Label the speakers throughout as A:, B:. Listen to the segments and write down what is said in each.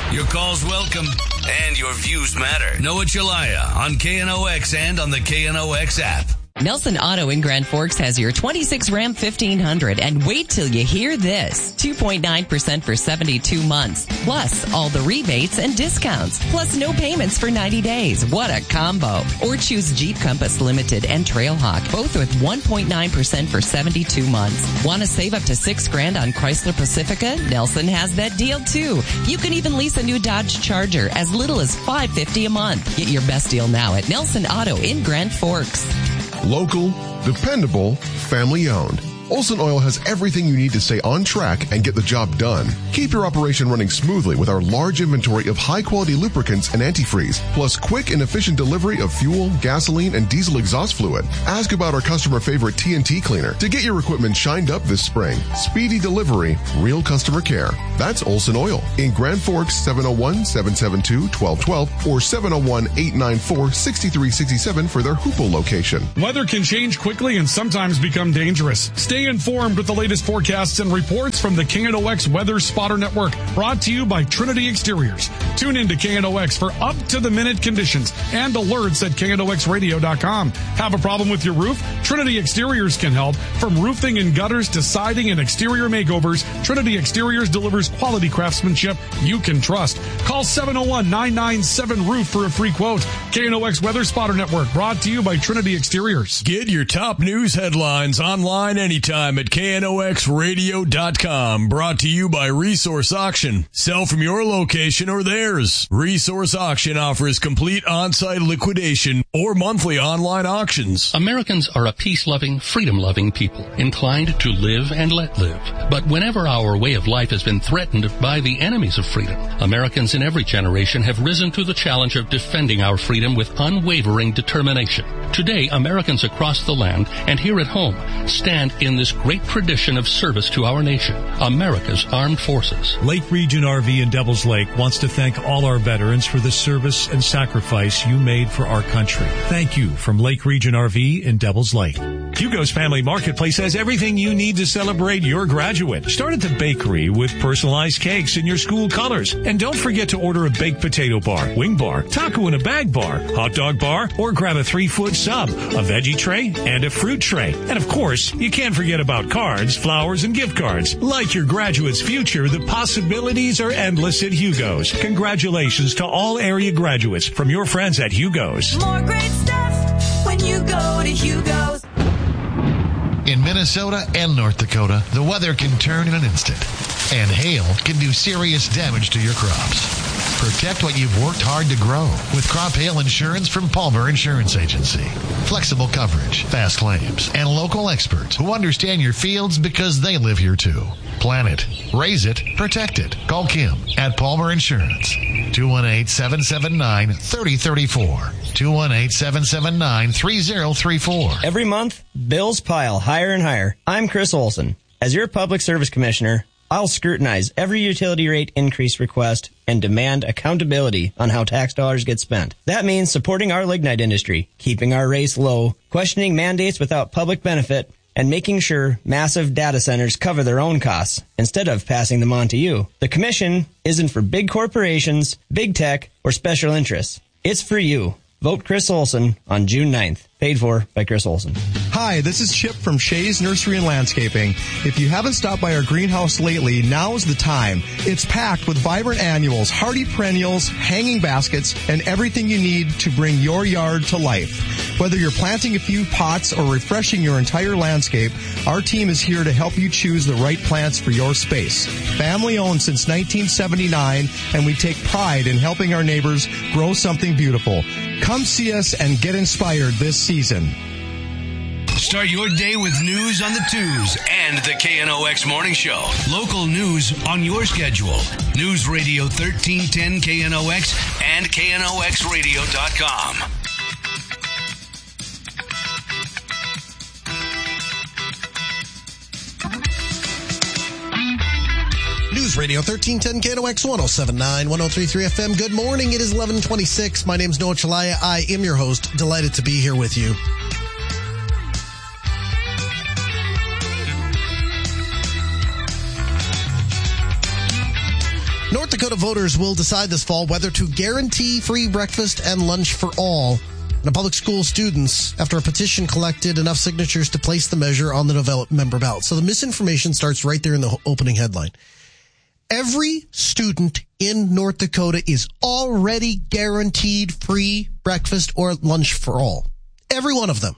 A: Your call's welcome, and your views matter. Noah Chelliah on KNOX and on the KNOX app.
B: Nelson Auto in Grand Forks has your 26 Ram 1500, and wait till you hear this. 2.9% for 72 months, plus all the rebates and discounts, plus no payments for 90 days. What a combo. Or choose Jeep Compass Limited and Trailhawk, both with 1.9% for 72 months. Want to save up to $6,000 on Chrysler Pacifica? Nelson has that deal too. You can even lease a new Dodge Charger as little as $550 a month. Get your best deal now at Nelson Auto in Grand Forks.
C: Local, dependable, family owned. Olson Oil has everything you need to stay on track and get the job done. Keep your operation running smoothly with our large inventory of high-quality lubricants and antifreeze, plus quick and efficient delivery of fuel, gasoline, and diesel exhaust fluid. Ask about our customer favorite TNT cleaner to get your equipment shined up this spring. Speedy delivery, real customer care. That's Olson Oil in Grand Forks, 701-772-1212 or 701-894-6367 for their Hoople location.
D: Weather can change quickly and sometimes become dangerous. Stay informed with the latest forecasts and reports from the KNOX Weather Spotter Network, brought to you by Trinity Exteriors. Tune in to KNOX for up-to-the-minute conditions and alerts at KNOXradio.com. Have a problem with your roof? Trinity Exteriors can help. From roofing and gutters to siding and exterior makeovers, Trinity Exteriors delivers quality craftsmanship you can trust. Call 701-997-ROOF for a free quote. KNOX Weather Spotter Network, brought to you by Trinity Exteriors.
E: Get your top news headlines online anytime at KNOXradio.com. Brought to you by Resource Auction. Sell from your location or theirs. Resource Auction offers complete on-site liquidation or monthly online auctions.
F: Americans are a peace-loving, freedom-loving people, inclined to live and let live. But whenever our way of life has been threatened by the enemies of freedom, Americans in every generation have risen to the challenge of defending our freedom with unwavering determination. Today, Americans across the land and here at home stand in this great tradition of service to our nation, America's Armed Forces.
G: Lake Region RV in Devils Lake wants to thank all our veterans for the service and sacrifice you made for our country. Thank you from Lake Region RV in Devils Lake. Hugo's Family Marketplace has everything you need to celebrate your graduate. Start at the bakery with personalized cakes in your school colors. And don't forget to order a baked potato bar, wing bar, taco in a bag bar, hot dog bar, or grab a 3-foot sub, a veggie tray, and a fruit tray. And of course, you can't forget about cards, flowers, and gift cards. Like your graduate's future, the possibilities are endless at Hugo's. Congratulations to all area graduates from your friends at Hugo's.
H: More great stuff when you go to Hugo's.
I: In Minnesota and North Dakota, the weather can turn in an instant, and hail can do serious damage to your crops. Protect what you've worked hard to grow with crop hail insurance from Palmer Insurance Agency. Flexible coverage, fast claims, and local experts who understand your fields because they live here too. Plan it, raise it, protect it. Call Kim at Palmer Insurance. 218-779-3034. 218-779-3034.
J: Every month, bills pile higher and higher. I'm Chris Olson. As your Public Service Commissioner, I'll scrutinize every utility rate increase request and demand accountability on how tax dollars get spent. That means supporting our lignite industry, keeping our rates low, questioning mandates without public benefit, and making sure massive data centers cover their own costs instead of passing them on to you. The Commission isn't for big corporations, big tech, or special interests. It's for you. Vote Chris Olson on June 9th. Paid for by Chris Olson.
K: Hi, this is Chip from Shays Nursery and Landscaping. If you haven't stopped by our greenhouse lately, now's the time. It's packed with vibrant annuals, hardy perennials, hanging baskets, and everything you need to bring your yard to life. Whether you're planting a few pots or refreshing your entire landscape, our team is here to help you choose the right plants for your space. Family owned since 1979, and we take pride in helping our neighbors grow something beautiful. Come see us and get inspired this season.
A: Start your day with news on the twos and the KNOX Morning Show. Local news on your schedule. News Radio 1310 KNOX and KNOXradio.com.
L: News Radio 1310 KNOX 107.9, 103.3 FM. Good morning. It is 11:26. My name's Noah Chelliah. I am your host. Delighted to be here with you. North Dakota voters will decide this fall whether to guarantee free breakfast and lunch for all and public school students after a petition collected enough signatures to place the measure on the November ballot. So the misinformation starts right there in the opening headline. Every student in North Dakota is already guaranteed free breakfast or lunch for all. Every one of them.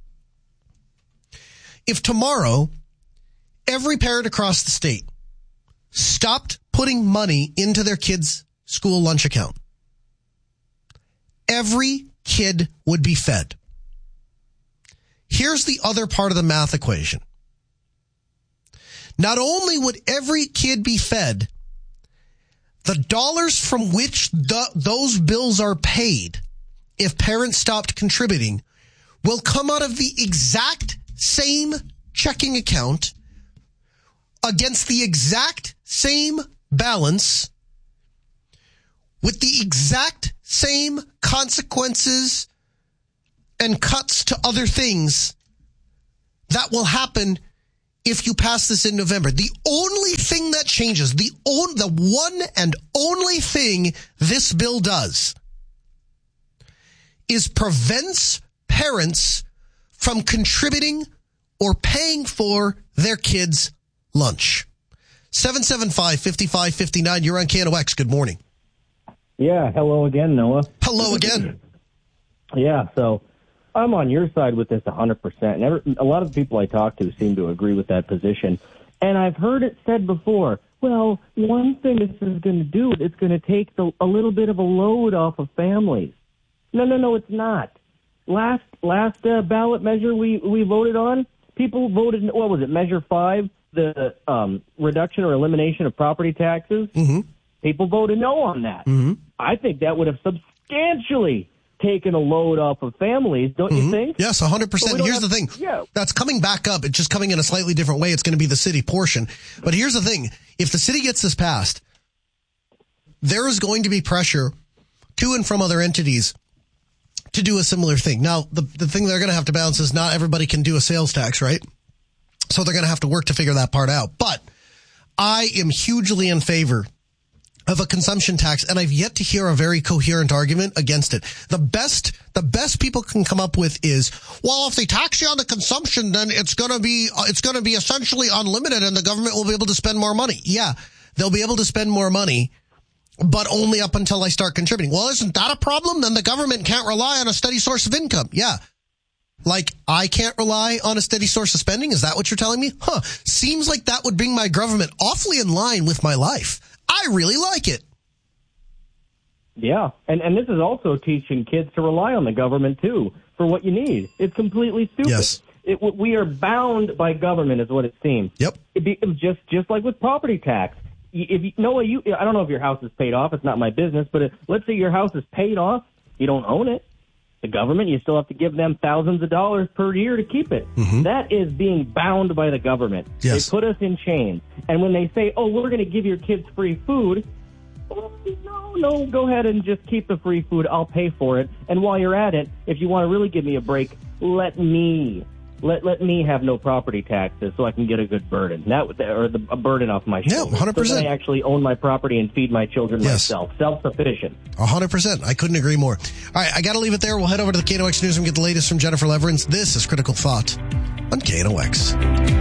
L: If tomorrow, every parent across the state stopped putting money into their kids' school lunch account, every kid would be fed. Here's the other part of the math equation. Not only would every kid be fed, the dollars from which those bills are paid, if parents stopped contributing, will come out of the exact same checking account against the exact same balance with the exact same consequences and cuts to other things that will happen if you pass this in November. The only thing that changes, the one and only thing this bill does is prevents parents from contributing or paying for their kids' lunch. 775-5559, you're on KNOX. Good morning.
M: Yeah, hello again, Noah.
L: Hello again.
M: Yeah, so I'm on your side with this 100%. And a lot of the people I talk to seem to agree with that position. And I've heard it said before, well, one thing this is going to do, it's going to take a little bit of a load off of families. No, it's not. Last ballot measure we voted on, people voted, what was it, Measure 5, the reduction or elimination of property taxes?
L: Mm-hmm.
M: People voted no on that.
L: Mm-hmm.
M: I think that would have substantially taken a load off of families, don't you think?
L: Yes, 100%. Here's the thing.
M: Yeah.
L: That's coming back up. It's just coming in a slightly different way. It's going to be the city portion. But here's the thing. If the city gets this passed, there is going to be pressure to and from other entities to do a similar thing. Now, the thing they're going to have to balance is not everybody can do a sales tax, right? So they're going to have to work to figure that part out. But I am hugely in favor of a consumption tax, and I've yet to hear a very coherent argument against it. The best people can come up with is, well, if they tax you on the consumption, then it's going to be essentially unlimited, and the government will be able to spend more money. Yeah, they'll be able to spend more money, but only up until I start contributing. Well, isn't that a problem? Then the government can't rely on a steady source of income. Yeah. Like, I can't rely on a steady source of spending? Is that what you're telling me? Seems like that would bring my government awfully in line with my life. I really like it.
M: Yeah, and this is also teaching kids to rely on the government, too, for what you need. It's completely stupid.
L: Yes.
M: We are bound by government is what it seems.
L: Yep.
M: It just like with property tax. Noah, I don't know if your house is paid off. It's not my business. But let's say your house is paid off. You don't own it. The government, you still have to give them thousands of dollars per year to keep it.
L: Mm-hmm.
M: That is being bound by the government.
L: Yes.
M: They put us in chains. And when they say, oh, we're going to give your kids free food, no, go ahead and just keep the free food. I'll pay for it. And while you're at it, if you want to really give me a break, let me have no property taxes so I can get a good burden. A burden off my shoulders.
L: Yeah, 100%.
M: So that I actually own my property and feed my children myself. Self-sufficient.
L: 100%. I couldn't agree more. All right, I got to leave it there. We'll head over to the KNOX Newsroom and get the latest from Jennifer Leverance. This is Critical Thought on KNOX.